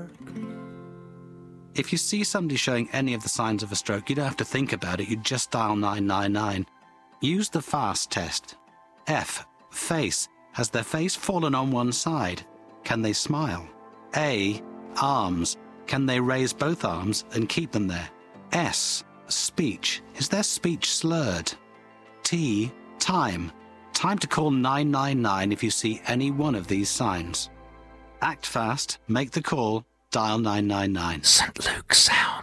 work. If you see somebody showing any of the signs of a stroke, you don't have to think about it. You just dial 999. Use the FAST test. F. Face. Has their face fallen on one side? Can they smile? A. Arms. Can they raise both arms and keep them there? S. Speech. Is their speech slurred? T. Time. Time to call 999 if you see any one of these signs. Act fast, make the call, dial 999. St. Luke Sound.